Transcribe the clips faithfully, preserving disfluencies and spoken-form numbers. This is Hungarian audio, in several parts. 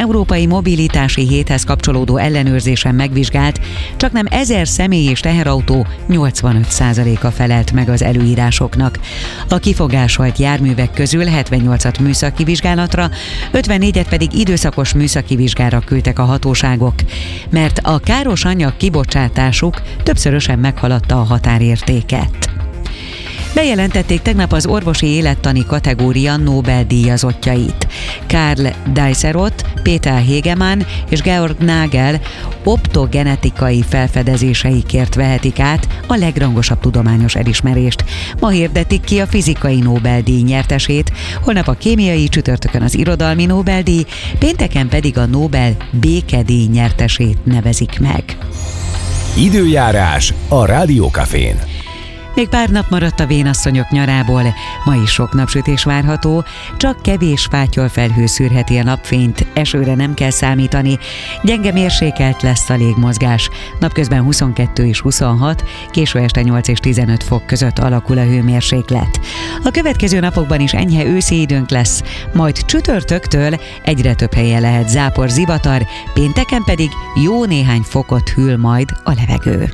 pán-európai mobilitási héthez kapcsolódó ellenőrzésen megvizsgált, csaknem ezer személy és teherautó nyolcvanöt százaléka felelt meg az előírásoknak. A kifogásolt járművek közül hetvennyolcat műszaki vizsgálatra, ötvennégyet pedig időszakos műszaki vizsgára küldtek a hatóságok, mert a káros anyag kibocsátásuk többszörösen meghaladta a határértéket. Bejelentették tegnap az orvosi élettani kategória Nobel-díjazottjait. Karl Dijsselhout, Peter Hegemann és Georg Nagel optogenetikai felfedezéseikért vehetik át a legrangosabb tudományos elismerést. Ma hirdetik ki a fizikai Nobel-díj nyertesét, holnap a kémiai, csütörtökön az irodalmi Nobel-díj, pénteken pedig a Nobel békedíj nyertesét nevezik meg. Időjárás a Rádió Cafén. Még pár nap maradt a vénasszonyok nyarából, ma is sok napsütés várható, csak kevés fátyolfelhő szűrheti a napfényt, esőre nem kell számítani, gyenge mérsékelt lesz a légmozgás, napközben huszonkettő és huszonhat, késő este nyolc és tizenöt fok között alakul a hőmérséklet. A következő napokban is enyhe őszi időnk lesz, majd csütörtöktől egyre több helyen lehet zápor, zivatar, pénteken pedig jó néhány fokot hűl majd a levegő.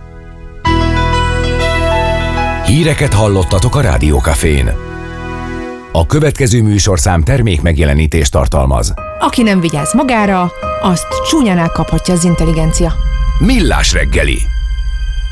Híreket hallottatok a Rádió Cafén. A következő műsorszám termék megjelenítést tartalmaz. Aki nem vigyáz magára, azt csúnyán elkaphatja az intelligencia. Millás reggeli.